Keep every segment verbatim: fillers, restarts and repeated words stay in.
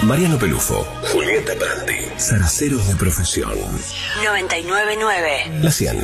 Mariano Pelufo, Julieta Prandi, zaraceros de profesión. noventa y nueve nueve. La cien.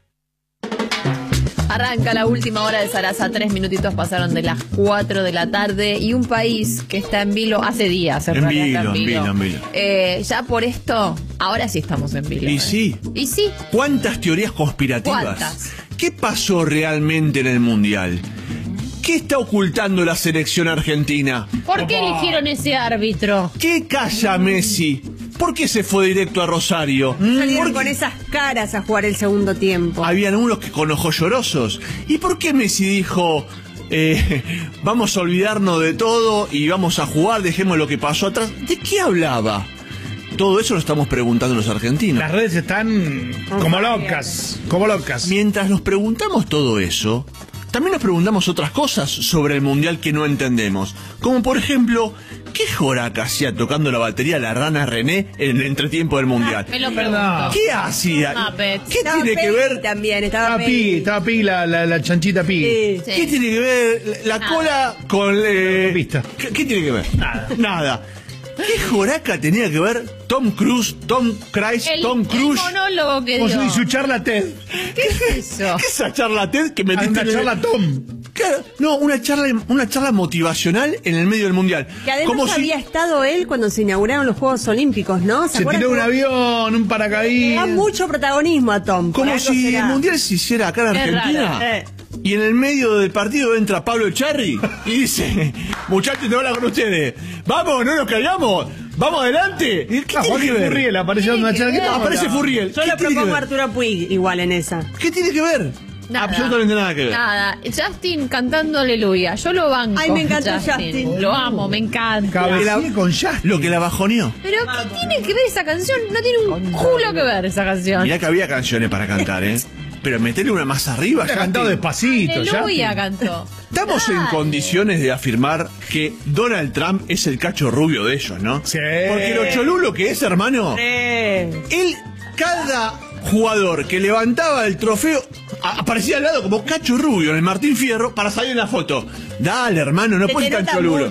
Arranca la última hora de Sarasa, tres minutitos pasaron de las cuatro de la tarde y un país que está en vilo hace días. En, En realidad vilo, está en vilo, en vilo. Eh, ya por esto, ahora sí estamos en vilo. Y ¿eh? sí. Y sí. ¿Cuántas teorías conspirativas? ¿Cuántas? ¿Qué pasó realmente en el Mundial? ¿Qué está ocultando la selección argentina? ¿Por qué eligieron ese árbitro? ¿Qué calla Messi? ¿Por qué se fue directo a Rosario? Salieron ¿Por con qué esas caras a jugar el segundo tiempo. habían unos que con ojos llorosos? ¿Y por qué Messi dijo, eh, vamos a olvidarnos de todo y vamos a jugar, dejemos lo que pasó atrás? ¿De qué hablaba? Todo eso lo estamos preguntando los argentinos. Las redes están como locas, como locas. Mientras nos preguntamos todo eso, también nos preguntamos otras cosas sobre el Mundial que no entendemos. Como por ejemplo, ¿qué joraca hacía tocando la batería la rana René en el entretiempo del Mundial? Me lo pregunto. ¿Qué hacía? Muppets. ¿Qué Estaba tiene que Peggy ver? también, estaba Estaba Pi, Peggy. estaba Pi, la, la, la chanchita Pi. Sí. Sí. ¿Qué tiene que ver la Nada. cola con... Eh, Pista. ¿qué, qué tiene que ver? Nada. Nada. ¿Qué joraca tenía que ver Tom Cruise, Tom Cruise, El, Tom el Cruise? monólogo que Con dio. su, y su charla TED. ¿Qué es eso? ¿Qué es esa charla TED que Ah, metiste una en el- charla Tom. Claro, no, una charla, una charla motivacional en el medio del Mundial. Que además Como si- había estado él cuando se inauguraron los Juegos Olímpicos, ¿no? Se acuerdan tiró un cómo- avión, un Da paracaídas. mucho protagonismo a Tom. por Como algo si será. el Mundial se hiciera acá en Es Argentina. raro, eh. Y en el medio del partido entra Pablo Echarri y dice, muchachos, te hablo con ustedes. Vamos, no nos callamos. Vamos adelante. ¿Qué Ah, tiene Jorge que ver? Furriel apareció en una charla. ¿Qué Ah, tal? aparece Furriel. Yo ¿Qué lo tiene que propongo a ver? Arturo Puig igual en esa. ¿Qué tiene que ver? Nada. Absolutamente nada que ver. Nada. Justin cantando Aleluya. Yo lo banco. Ay, me encanta Justin. Lo amo, me encanta. Cabecilla con Justin. Lo que la bajoneó. Pero ¿qué tiene que ver esa canción? No tiene un culo que ver esa canción. Mirá que había canciones para cantar, ¿eh? Pero meterle una más arriba, Ha Justin. cantado despacito, Aleluya Justin. cantó. Estamos en Dale. condiciones de afirmar que Donald Trump es el cacho rubio de ellos, ¿no? Sí. Porque lo cholulo que es, hermano, Eh. él, cada jugador que levantaba el trofeo, a- aparecía al lado como cacho rubio en el Martín Fierro para salir en la foto. Dale, hermano, no Se puedes te ser tan nota cholulo.